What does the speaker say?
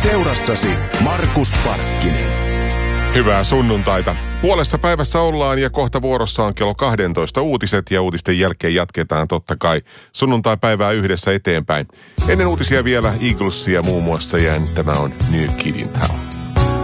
Seurassasi Markus Parkkinen. Hyvää sunnuntaita. Puolessa päivässä ollaan ja kohta vuorossa on kello 12 uutiset ja uutisten jälkeen jatketaan totta kai sunnuntai-päivää yhdessä eteenpäin. Ennen uutisia vielä Eaglesia muun muassa ja tämä on New Kid in Town.